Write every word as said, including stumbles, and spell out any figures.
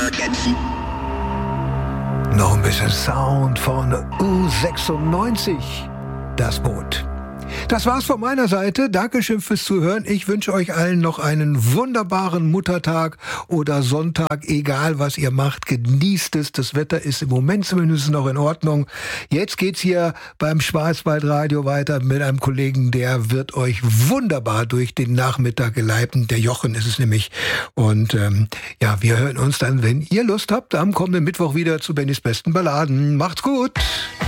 vergessen. Noch ein bisschen Sound von U sechsundneunzig, das Boot. Das war's von meiner Seite. Dankeschön fürs Zuhören. Ich wünsche euch allen noch einen wunderbaren Muttertag oder Sonntag, egal was ihr macht. Genießt es. Das Wetter ist im Moment zumindest noch in Ordnung. Jetzt geht's hier beim Schwarzwaldradio weiter mit einem Kollegen, der wird euch wunderbar durch den Nachmittag geleiten. Der Jochen ist es nämlich. Und ähm, ja, wir hören uns dann, wenn ihr Lust habt, am kommenden Mittwoch wieder zu Bennys besten Balladen. Macht's gut!